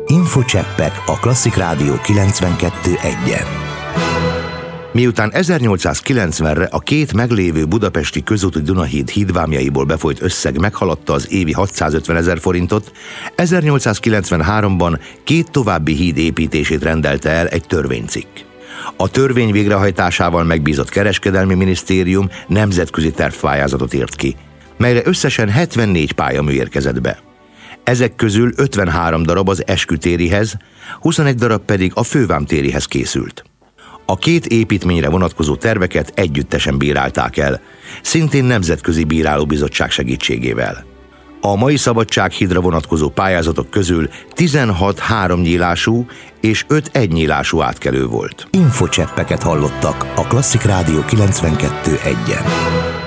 Infocseppek a Klasszik Rádió 92.1-en. Miután 1890-re a két meglévő budapesti közúti Dunahíd hídvámjaiból befolyt összeg meghaladta az évi 650 000 forintot, 1893-ban két további híd építését rendelte el egy törvénycikk. A törvény végrehajtásával megbízott kereskedelmi minisztérium nemzetközi tervpályázatot írt ki, melyre összesen 74 pályamű érkezett be. Ezek közül 53 darab az eskütérihez, 21 darab pedig a fővámtérihez készült. A két építményre vonatkozó terveket együttesen bírálták el, szintén nemzetközi bírálóbizottság segítségével. A mai Szabadsághídra vonatkozó pályázatok közül 16 háromnyílású és 5 egynyílású átkelő volt. Infocseppeket hallottak a Klasszik Rádió 92.1-en.